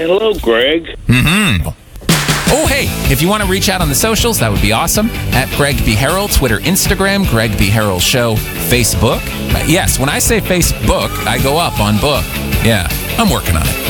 hello, Greg. Mm-hmm. Oh, hey, if you want to reach out on the socials, that would be awesome. At Greg B. Harrell, Twitter, Instagram, Greg B. Harrell Show, Facebook. Yes, when I say Facebook, I go up on book. Yeah, I'm working on it.